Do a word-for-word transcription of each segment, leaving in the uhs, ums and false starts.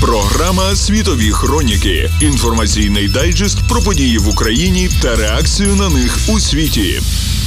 Програма «Світові хроніки». Інформаційний дайджест про події в Україні та реакцію на них у світі.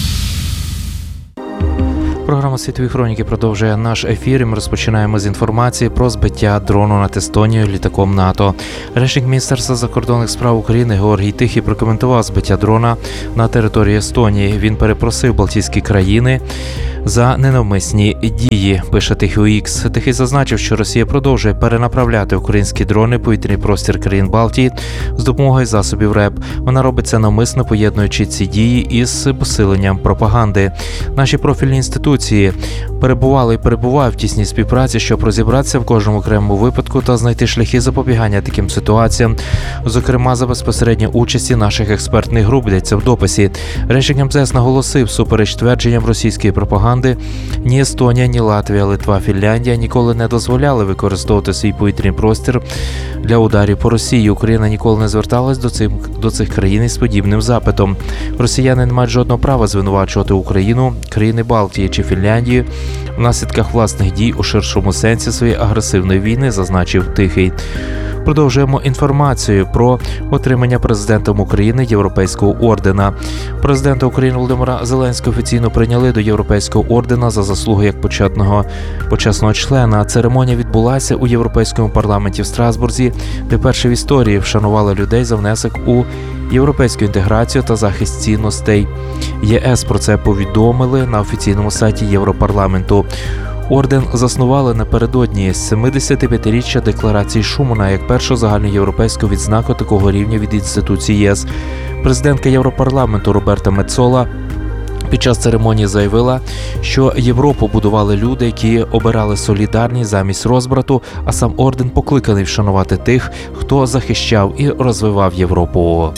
Програма «Світові хроніки» продовжує наш ефір, і ми розпочинаємо з інформації про збиття дрону над Естонією літаком НАТО. Речник Міністерства закордонних справ України Георгій Тихий прокоментував збиття дрона на території Естонії. Він перепросив Балтійські країни за ненавмисні дії, пише Тихий у Ікс. Тихий зазначив, що Росія продовжує перенаправляти українські дрони в повітряний простір країн Балтії з допомогою засобів РЕП. Вона робить це навмисно, поєднуючи ці дії із посиленням пропаганди. Наші профільні інституції перебували і перебувають в тісній співпраці, щоб розібратися в кожному окремому випадку та знайти шляхи запобігання таким ситуаціям, зокрема за безпосередньо участі наших експертних груп, йдеться в дописі. Речник ем зе ес наголосив, супереч твердженням російської пропаганди, ні Естонія, ні Латвія, Литва, Фінляндія ніколи не дозволяли використовувати свій повітряний простір для ударів по Росії. Україна ніколи не зверталась до цих, до цих країн із подібним запитом. Росіяни не мають жодного права звинувачувати Україну, країни Балтії чи Фінляндії в наслідках власних дій у ширшому сенсі своєї агресивної війни, зазначив Тихий. Продовжуємо інформацію про отримання президентом України Європейського ордена. Президента України Володимира Зеленського офіційно прийняли до Європейського ордена за заслуги як почетного почесного члена. Церемонія відбулася у Європейському парламенті в Страсбурзі, де перші в історії вшанували людей за внесок у європейську інтеграцію та захист цінностей ЄС. Про це повідомили на офіційному сайті Європарламенту. Орден заснували напередодні семидесятип'ятиріччя Декларації Шумана як першу загальноєвропейську відзнаку такого рівня від інституції ЄС. Президентка Європарламенту Роберта Мецола під час церемонії заявила, що Європу будували люди, які обирали солідарність замість розбрату, а сам орден покликаний вшанувати тих, хто захищав і розвивав Європу.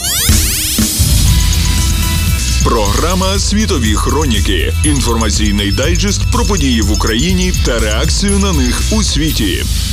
Програма «Світові хроніки». Інформаційний дайджест про події в Україні та реакцію на них у світі.